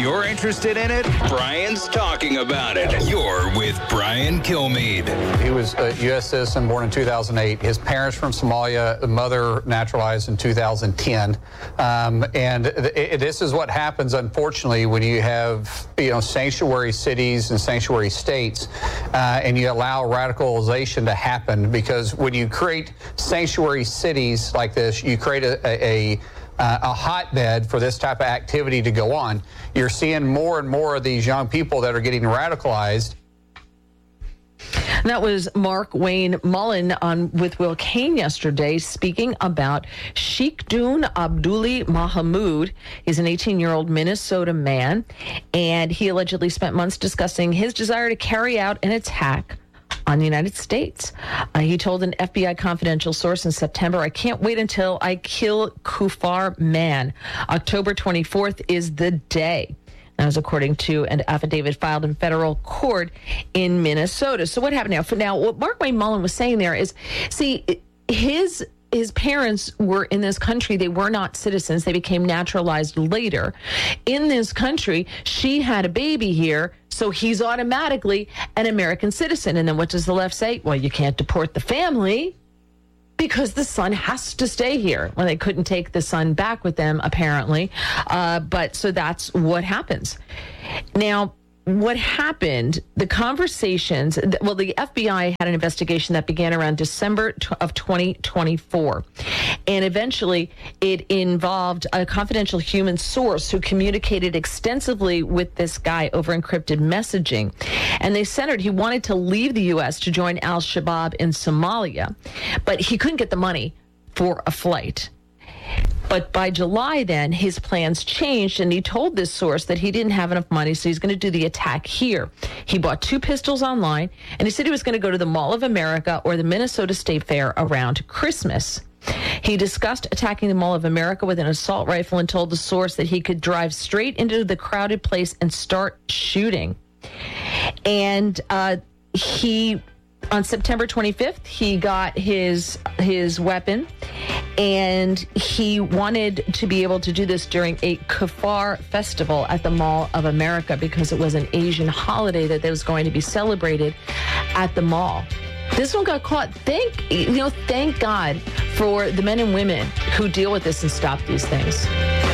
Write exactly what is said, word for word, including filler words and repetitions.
you're interested in it, Brian's talking about it. You're with Brian Kilmeade. He was a U S citizen born in two thousand eight. His parents from Somalia, the mother naturalized in two thousand ten. Um, and th- this is what happens, unfortunately, when you have, you know, sanctuary cities and sanctuary states, uh, and you allow radicalization to happen. Because when you create sanctuary cities like this, you create a, a, a Uh, a hotbed for this type of activity to go on. You're seeing more and more of these young people that are getting radicalized. That was Mark Wayne Mullen on with Will Kane yesterday, speaking about Sheikhdun Abdulli Mahamood. He's an eighteen-year-old Minnesota man, and he allegedly spent months discussing his desire to carry out an attack on the United States. Uh, he told an F B I confidential source in September, "I can't wait until I kill Kufar Man. October twenty-fourth is the day." That was according to an affidavit filed in federal court in Minnesota. So what happened now? For now, what Mark Wayne Mullen was saying there is, see, his his parents were in this country. They were not citizens. They became naturalized later. In this country, she had a baby here, so he's automatically an American citizen. And then what does the left say? Well, you can't deport the family because the son has to stay here. Well, they couldn't take the son back with them, apparently. Uh, but so that's what happens. Now, what happened, the conversations, well, the F B I had an investigation that began around December of twenty twenty-four. And eventually it involved a confidential human source who communicated extensively with this guy over encrypted messaging. And they centered, he wanted to leave the U S to join al-Shabaab in Somalia, but he couldn't get the money for a flight. But by July then, his plans changed, and he told this source that he didn't have enough money, so he's going to do the attack here. He bought two pistols online, and he said he was going to go to the Mall of America or the Minnesota State Fair around Christmas. He discussed attacking the Mall of America with an assault rifle and told the source that he could drive straight into the crowded place and start shooting. And uh, he... On September twenty-fifth, he got his his weapon, and he wanted to be able to do this during a Kafar festival at the Mall of America because it was an Asian holiday that was going to be celebrated at the mall. This one got caught. Thank you know, thank God for the men and women who deal with this and stop these things.